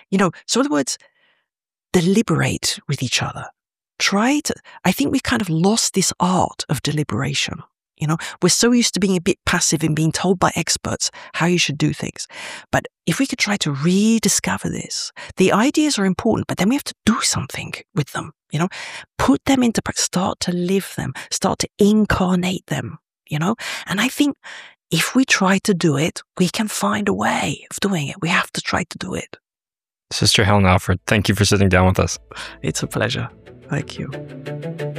So in other words, deliberate with each other. I think we've kind of lost this art of deliberation. We're so used to being a bit passive and being told by experts how you should do things. But if we could try to rediscover this, the ideas are important, but then we have to do something with them, put them into practice, start to live them, start to incarnate them, And I think if we try to do it, we can find a way of doing it. We have to try to do it. Sister Helen Alford, thank you for sitting down with us. It's a pleasure. Thank you.